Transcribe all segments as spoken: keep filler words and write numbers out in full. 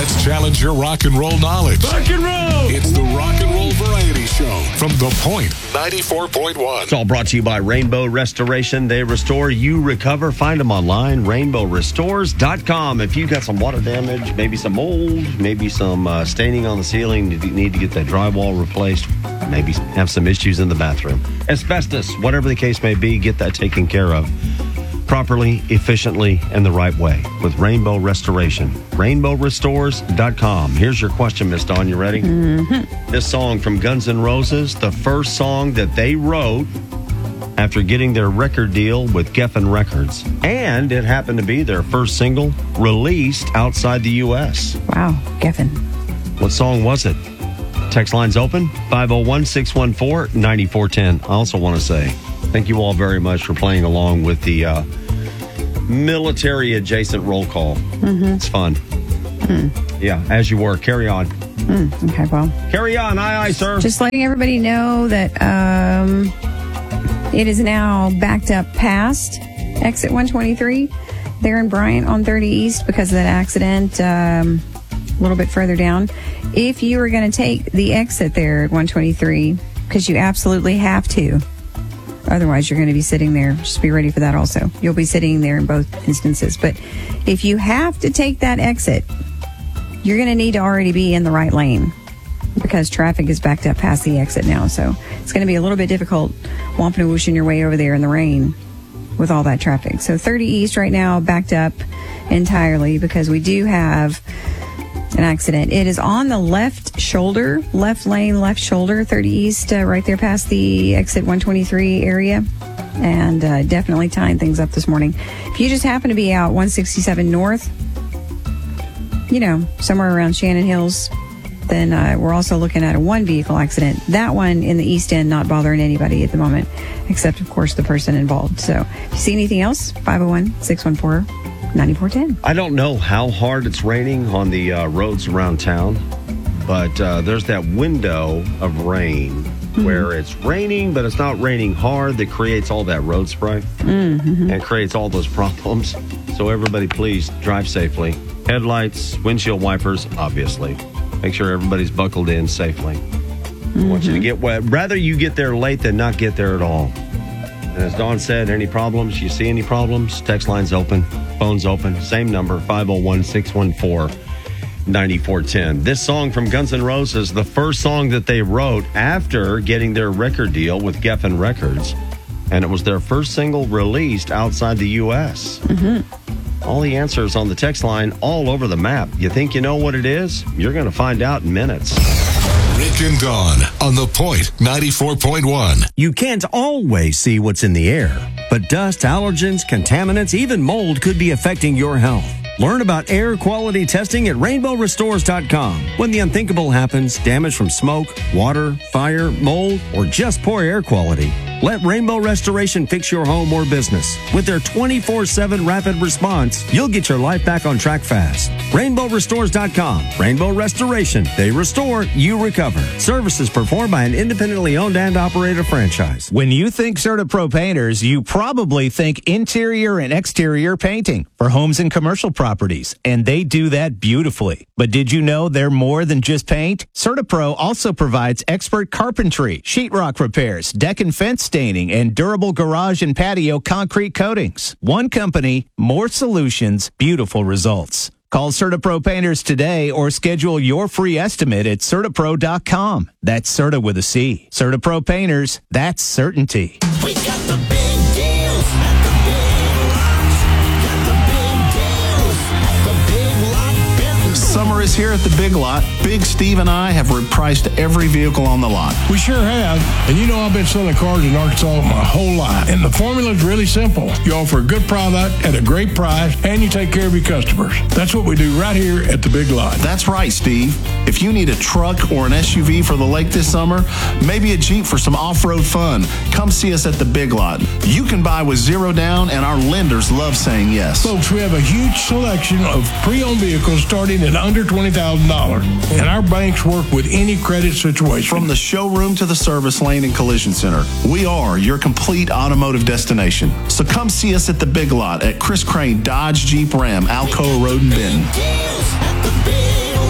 Let's challenge your rock and roll knowledge. Rock and roll! It's the Rock and Roll Variety Show from The Point ninety-four point one. It's all brought to you by Rainbow Restoration. They restore, you recover. Find them online, rainbow restores dot com. If you've got some water damage, maybe some mold, maybe some uh, staining on the ceiling, you need to get that drywall replaced, maybe have some issues in the bathroom. Asbestos, whatever the case may be, get that taken care of properly, efficiently, and the right way with Rainbow Restoration. rainbow restores dot com. Here's your question, Miss Dawn. You ready? Mm-hmm. This song from Guns N' Roses, the first song that they wrote after getting their record deal with Geffen Records. And it happened to be their first single released outside the U S. Wow, Geffen. What song was it? Text line's open, five oh one, six one four, nine four one zero. I also want to say thank you all very much for playing along with the uh, military-adjacent roll call. Mm-hmm. It's fun. Mm. Yeah, as you were. Carry on. Mm, okay, well. Carry on. Aye, aye, sir. Just letting everybody know that um, it is now backed up past exit one twenty-three there in Bryant on thirty East because of that accident um, a little bit further down. If you are going to take the exit there at one twenty-three, because you absolutely have to, otherwise you're going to be sitting there. Just be ready for that also. You'll be sitting there in both instances. But if you have to take that exit, you're going to need to already be in the right lane because traffic is backed up past the exit now. So it's going to be a little bit difficult whomping and whooshing your way over there in the rain with all that traffic. So thirty East right now backed up entirely because we do have an accident. It is on the left shoulder, left lane, left shoulder, thirty East, uh, right there past the exit one twenty-three area, and uh, definitely tying things up this morning. If you just happen to be out one sixty-seven North, you know, somewhere around Shannon Hills, then uh, we're also looking at a one vehicle accident. That one in the East End not bothering anybody at the moment, except, of course, the person involved. So if you see anything else, five oh one, six one four, nine four one zero. I don't know how hard it's raining on the uh, roads around town, but uh, there's that window of rain mm-hmm. where it's raining, but it's not raining hard that creates all that road spray mm-hmm. and creates all those problems. So everybody, please drive safely. Headlights, windshield wipers, obviously. Make sure everybody's buckled in safely. Mm-hmm. I want you to get wet. Rather you get there late than not get there at all. And as Dawn said, any problems, you see any problems, text line's open, phone's open, same number, five oh one, six one four, nine four one zero. This song from Guns N' Roses, the first song that they wrote after getting their record deal with Geffen Records. And it was their first single released outside the U S. Mm-hmm. All the answers on the text line all over the map. You think you know what it is? You're going to find out in minutes. Rick and Dawn on The Point ninety-four point one. You can't always see what's in the air, but dust, allergens, contaminants, even mold could be affecting your health. Learn about air quality testing at rainbow restores dot com. When the unthinkable happens, damage from smoke, water, fire, mold, or just poor air quality, let Rainbow Restoration fix your home or business. With their twenty-four seven rapid response, you'll get your life back on track fast. rainbow restores dot com. Rainbow Restoration. They restore, you recover. Services performed by an independently owned and operated franchise. When you think CertaPro Painters, you probably think interior and exterior painting for homes and commercial properties, and they do that beautifully. But did you know they're more than just paint? CertaPro also provides expert carpentry, sheetrock repairs, deck and fence staining, and durable garage and patio concrete coatings. One company, more solutions, beautiful results. Call CertaPro Painters today or schedule your free estimate at Certa Pro dot com. That's Certa with a C. CertaPro Painters, that's certainty. We got the big deals at the Big Lots. Got the big deals at the Big Lot Builders. Summer is here at the Big Lot. Big Steve and I have repriced every vehicle on the lot. We sure have. And you know I've been selling cars in Arkansas my whole life. And the formula is really simple. You offer a good product at a great price, and you take care of your customers. That's what we do right here at the Big Lot. That's right, Steve. If you need a truck or an S U V for the lake this summer, maybe a Jeep for some off-road fun, come see us at the Big Lot. You can buy with zero down, and our lenders love saying yes. Folks, we have a huge selection of pre-owned vehicles starting at under twenty thousand dollars. And our banks work with any credit situation. From the showroom to the service lane and collision center, we are your complete automotive destination. So come see us at the Big Lot at Chris Crane Dodge Jeep Ram, Alcoa Road in Benton. Deals at the Big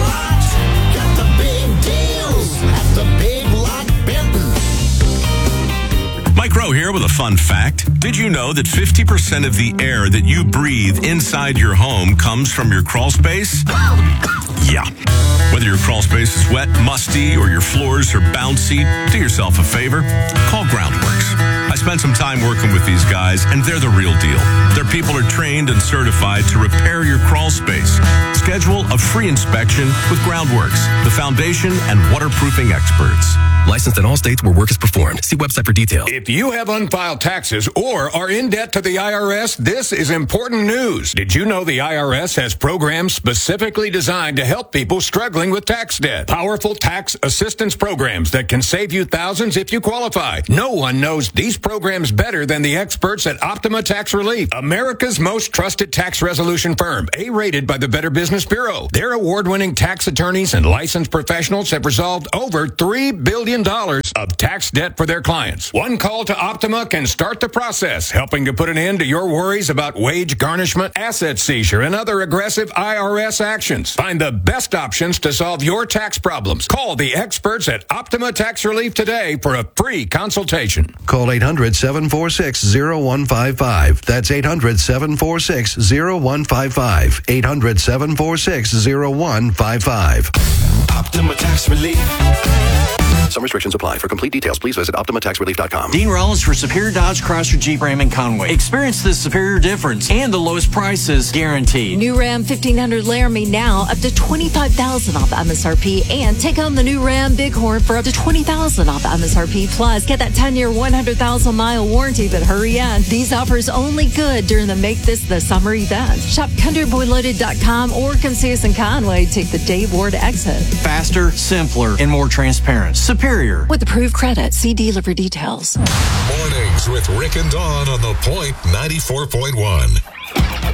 fun fact. Did you know that fifty percent of the air that you breathe inside your home comes from your crawl space? Yeah. Whether your crawl space is wet, musty, or your floors are bouncy, do yourself a favor. Call Groundworks. I spent some time working with these guys, and they're the real deal. Their people are trained and certified to repair your crawl space. Schedule a free inspection with Groundworks, the foundation and waterproofing experts. Licensed in all states where work is performed. See website for details. If you have unfiled taxes or are in debt to the I R S, this is important news. Did you know the I R S has programs specifically designed to help people struggling with tax debt? Powerful tax assistance programs that can save you thousands if you qualify. No one knows these programs better than the experts at Optima Tax Relief, America's most trusted tax resolution firm, A-rated by the Better Business Bureau. Their award-winning tax attorneys and licensed professionals have resolved over three billion dollars of tax debt for their clients. One call to Optima can start the process, helping to put an end to your worries about wage garnishment, asset seizure, and other aggressive I R S actions. Find the best options to solve your tax problems. Call the experts at Optima Tax Relief today for a free consultation. Call eight hundred, seven four six, zero one five five. That's eight hundred, seven four six, zero one five five. eight hundred, seven four six, zero one five five. Optima Tax Relief. Some restrictions apply. For complete details, please visit Optima Tax Relief dot com. Dean Rollins for Superior Dodge, Chrysler, Jeep, Ram, and Conway. Experience the superior difference and the lowest prices guaranteed. New Ram fifteen hundred Laramie now up to twenty-five thousand dollars off M S R P, and take home the new Ram Bighorn for up to twenty thousand dollars off M S R P. Plus, get that ten-year, one hundred thousand mile warranty, but hurry in. These offers only good during the Make This the Summer event. Shop country boy loaded dot com or come see us in Conway. Take the Dave Ward exit. Faster, simpler, and more transparent. Superior. With approved credit. See dealer for details. Mornings with Rick and Dawn on The Point ninety-four point one.